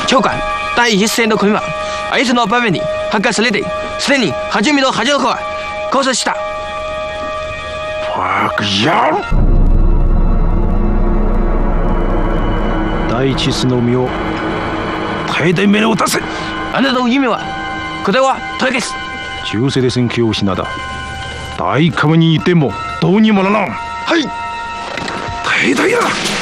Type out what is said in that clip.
長官、第一戦の組は、あいつの場面に発火されて、すでに初めの端の方は交差した。 バカ野郎！第一スの身を大々命令を出せ。 あなたの夢は答えは解決。 中世で戦況を失った大カムにいてもどうにもならん。はい、大々だ。